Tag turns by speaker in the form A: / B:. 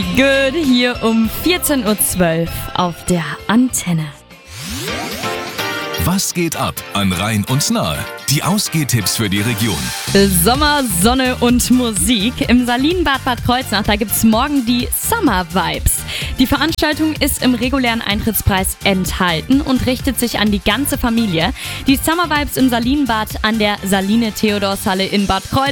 A: Good hier um 14.12 Uhr auf der Antenne.
B: Was geht ab an Rhein und Nahe? Die Ausgehtipps für die Region.
A: Sommer, Sonne und Musik. Im Salinenbad Bad Kreuznach, da gibt's morgen die Summer Vibes. Die Veranstaltung ist im regulären Eintrittspreis enthalten und richtet sich an die ganze Familie. Die Summer Vibes im Salinenbad an der Saline Theodorshalle in Bad Kreuznach